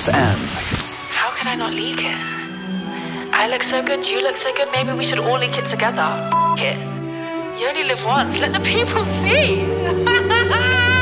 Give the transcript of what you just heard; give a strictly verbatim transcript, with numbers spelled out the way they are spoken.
F M. How could I not leak it? I look so good, you look so good, maybe we should all leak it together. F it. You only live once, let the people see.